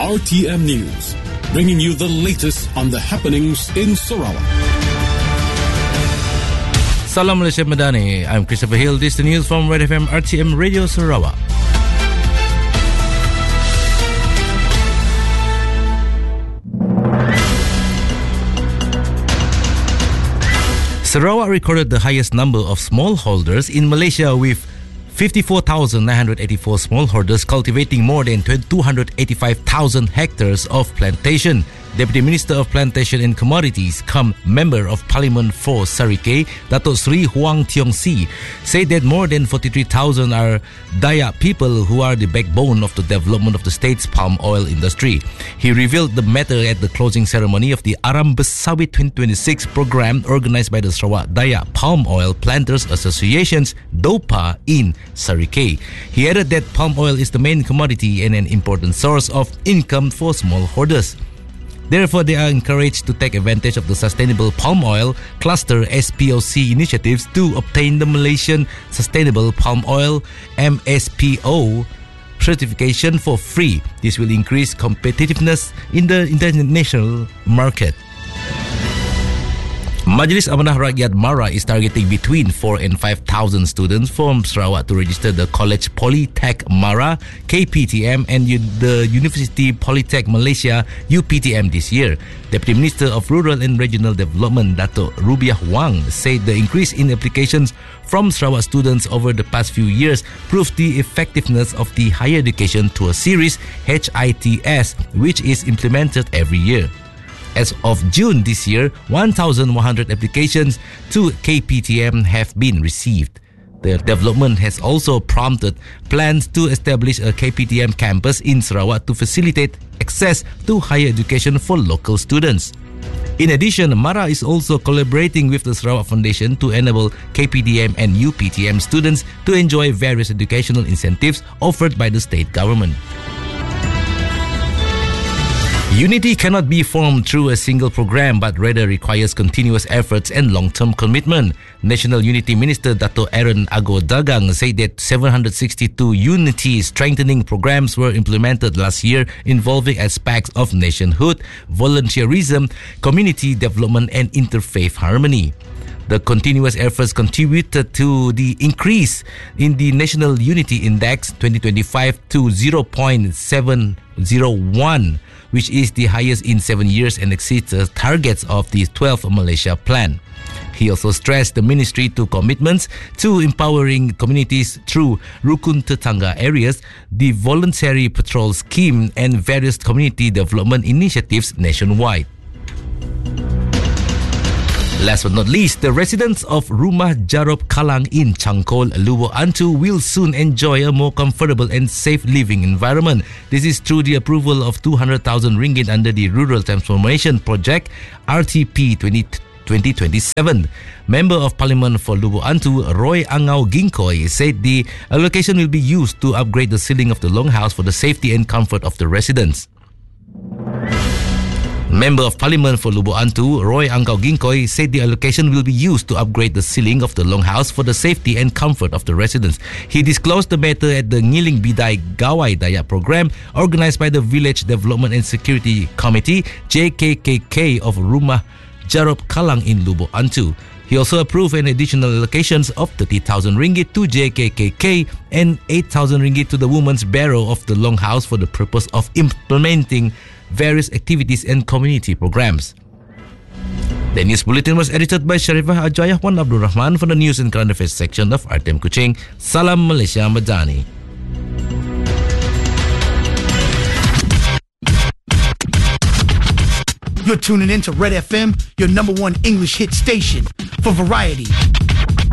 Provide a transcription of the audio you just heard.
RTM News, bringing you the latest on the happenings in Sarawak. Salam Malaysia Madani. I'm Christopher Hill. This is the news from Red FM RTM Radio Sarawak. Sarawak recorded the highest number of smallholders in Malaysia with 54,984 smallholders cultivating more than 285,000 hectares of plantation. Deputy Minister of Plantation and Commodities, cum Member of Parliament for Sarikei, Dato' Sri Huang Tiong Si, said that more than 43,000 are Dayak people who are the backbone of the development of the state's palm oil industry. He revealed the matter at the closing ceremony of the Aram Besawit 2026 program organized by the Sarawak Dayak Palm Oil Planters Associations, DOPA, in Sarikei. He added that palm oil is the main commodity and an important source of income for smallholders. Therefore, they are encouraged to take advantage of the Sustainable Palm Oil Cluster SPOC initiatives to obtain the Malaysian Sustainable Palm Oil MSPO certification for free. This will increase competitiveness in the international market. Majlis Amanah Rakyat MARA is targeting between 4,000 and 5,000 students from Sarawak to register the College Polytech MARA, KPTM, and the University Polytech Malaysia, UPTM, this year. Deputy Minister of Rural and Regional Development, Dato' Rubiah Wang, said the increase in applications from Sarawak students over the past few years proved the effectiveness of the Higher Education Tour Series, HITS, which is implemented every year. As of June this year, 1,100 applications to KPTM have been received. The development has also prompted plans to establish a KPTM campus in Sarawak to facilitate access to higher education for local students. In addition, MARA is also collaborating with the Sarawak Foundation to enable KPTM and UPTM students to enjoy various educational incentives offered by the state government. Unity cannot be formed through a single program, but rather requires continuous efforts and long-term commitment. National Unity Minister Dato' Aaron Ago Dagang said that 762 unity strengthening programs were implemented last year involving aspects of nationhood, volunteerism, community development and interfaith harmony. The continuous efforts contributed to the increase in the National Unity Index 2025 to 0.701, which is the highest in 7 years and exceeds the targets of the 12th Malaysia Plan. He also stressed the ministry to commitments to empowering communities through Rukun Tetangga areas, the voluntary patrol scheme and various community development initiatives nationwide. Last but not least, the residents of Rumah Jarop Kalang in Changkol, Lubuk Antu will soon enjoy a more comfortable and safe living environment. This is through the approval of 200,000 ringgit under the Rural Transformation Project RTP 2027. Member of Parliament for Lubuk Antu, Roy Angau Ginkoy, said the allocation will be used to upgrade the ceiling of the longhouse for the safety and comfort of the residents. Member of Parliament for Lubuk Antu, Roy Angau Ginkoy, said the allocation will be used to upgrade the ceiling of the longhouse for the safety and comfort of the residents. He disclosed the matter at the Ngiling Bidai Gawai Dayak program organized by the Village Development and Security Committee, JKKK, of Rumah Jarop Kalang in Lubuk Antu. He also approved an additional allocations of 30,000 ringgit to JKKK and 8,000 ringgit to the Women's Bureau of the Longhouse for the purpose of implementing various activities and community programs. The news bulletin was edited by Sharifah Ajayah Wan Abdul Rahman for the News and Current Affairs section of RTM Kuching. Salam Malaysia Madani. You're tuning in to Red FM, your number one English hit station for variety,